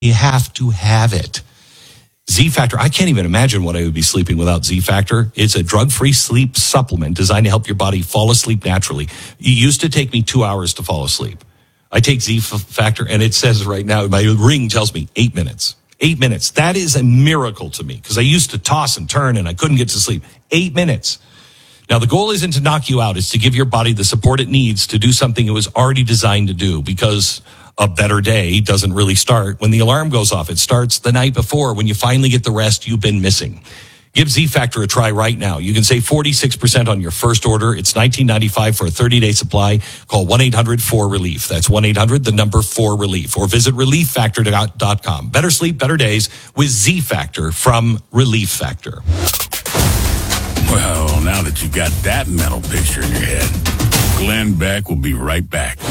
You have to have it. Z-Factor, I can't even imagine what I would be sleeping without Z-Factor. It's a drug-free sleep supplement designed to help your body fall asleep naturally. It used to take me 2 hours to fall asleep. I take Z-Factor, and it says right now, my ring tells me 8 minutes. 8 minutes. That is a miracle to me because I used to toss and turn, and I couldn't get to sleep. 8 minutes. Now, the goal isn't to knock you out. It's to give your body the support it needs to do something it was already designed to do, because a better day doesn't really start when the alarm goes off. It starts the night before when you finally get the rest you've been missing. Give Z-Factor a try right now. You can save 46% on your first order. It's $19.95 for a 30-day supply. Call 1-800-4RELIEF. That's 1-800-4RELIEF. Or visit ReliefFactor.com. Better sleep, better days with Z-Factor from Relief Factor. Well, now that you got that mental picture in your head, Glenn Beck will be right back.